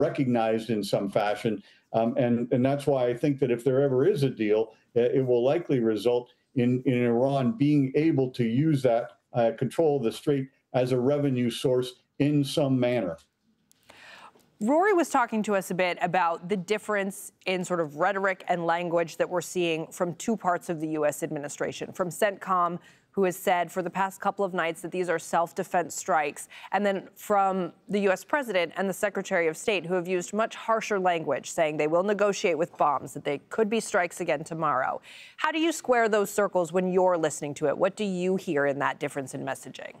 recognized in some fashion. And that's why I think that if there ever is a deal, it will likely result in Iran being able to use that control of the strait as a revenue source in some manner. Rory was talking to us a bit about the difference in sort of rhetoric and language that we're seeing from two parts of the U.S. administration, from CENTCOM, who has said for the past couple of nights that these are self-defense strikes, and then from the U.S. president and the Secretary of State, who have used much harsher language, saying they will negotiate with bombs, that they could be strikes again tomorrow. How do you square those circles when you're listening to it? What do you hear in that difference in messaging?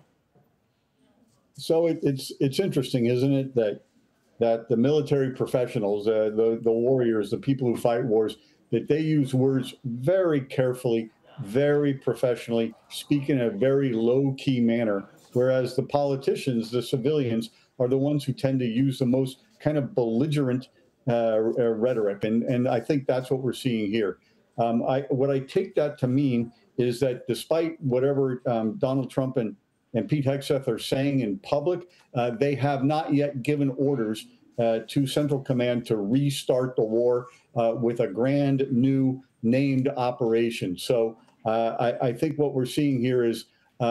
So it's interesting, isn't it, that the military professionals, the warriors, the people who fight wars, that they use words very carefully, very professionally, speak in a very low-key manner, whereas the politicians, the civilians, are the ones who tend to use the most kind of belligerent rhetoric. And I think that's what we're seeing here. What I take that to mean is that despite whatever Donald Trump and Pete Hegseth are saying in public, they have not yet given orders to Central Command to restart the war with a grand new named operation. So I think what we're seeing here is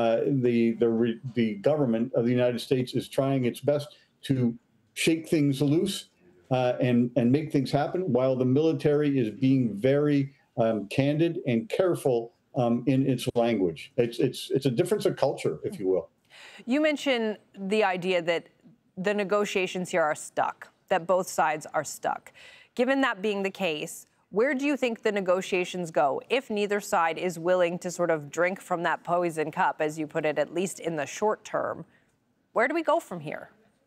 the government of the United States is trying its best to shake things loose and make things happen, while the military is being very candid and careful in its language. It's a difference of culture, if you will. You mentioned the idea that the negotiations here are stuck, that both sides are stuck. Given that being the case, where do you think the negotiations go if neither side is willing to sort of drink from that poison cup, as you put it, at least in the short term? Where do we go from here?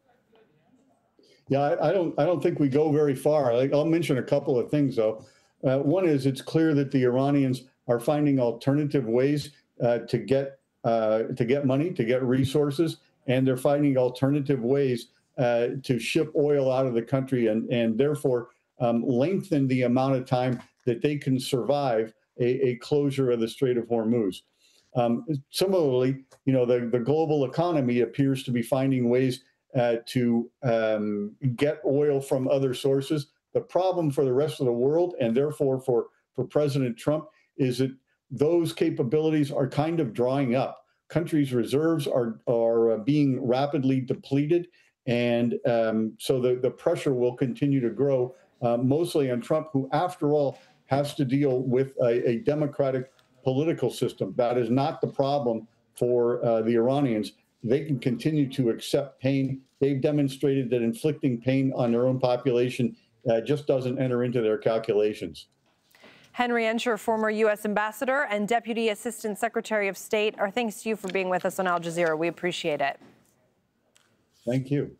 Yeah, I don't think we go very far. I'll mention a couple of things, though. One is it's clear that the Iranians are finding alternative ways to get money, to get resources, and they're finding alternative ways to ship oil out of the country and therefore lengthen the amount of time that they can survive a closure of the Strait of Hormuz. Similarly, the global economy appears to be finding ways to get oil from other sources. The problem for the rest of the world, and therefore for President Trump, is that those capabilities are kind of drying up. Countries' reserves are being rapidly depleted, and so the pressure will continue to grow, mostly on Trump, who, after all, has to deal with a democratic political system. That is not the problem for the Iranians. They can continue to accept pain. They've demonstrated that inflicting pain on their own population just doesn't enter into their calculations. Henry Ensher, former U.S. ambassador and Deputy Assistant Secretary of State, our thanks to you for being with us on Al Jazeera. We appreciate it. Thank you.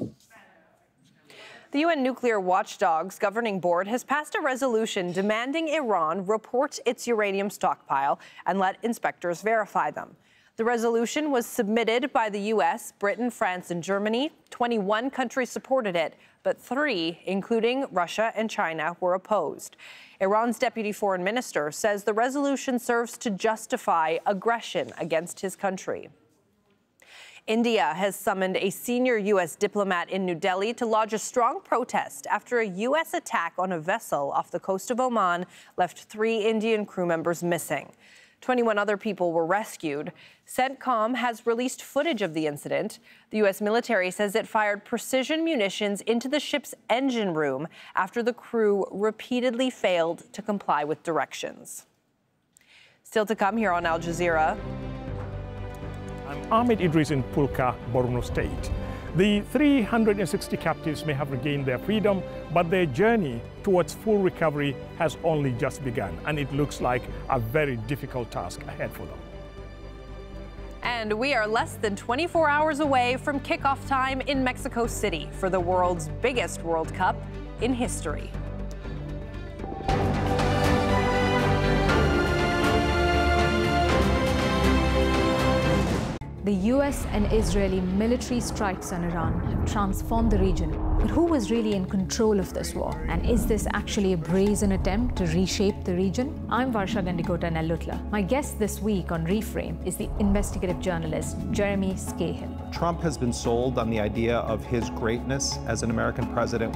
The UN Nuclear Watchdog's governing board has passed a resolution demanding Iran report its uranium stockpile and let inspectors verify them. The resolution was submitted by the U.S., Britain, France, and Germany. 21 countries supported it, but 3, including Russia and China, were opposed. Iran's deputy foreign minister says the resolution serves to justify aggression against his country. India has summoned a senior U.S. diplomat in New Delhi to lodge a strong protest after a U.S. attack on a vessel off the coast of Oman left 3 Indian crew members missing. 21 other people were rescued. CENTCOM has released footage of the incident. The U.S. military says it fired precision munitions into the ship's engine room after the crew repeatedly failed to comply with directions. Still to come here on Al Jazeera. I'm Ahmed Idris in Pulka, Borno State. The 360 captives may have regained their freedom, but their journey towards full recovery has only just begun, and it looks like a very difficult task ahead for them. And we are less than 24 hours away from kickoff time in Mexico City for the world's biggest World Cup in history. The US and Israeli military strikes on Iran have transformed the region. But who was really in control of this war? And is this actually a brazen attempt to reshape the region? I'm Varsha Gandikota Nellutla. My guest this week on Reframe is the investigative journalist Jeremy Scahill. Trump has been sold on the idea of his greatness as an American president.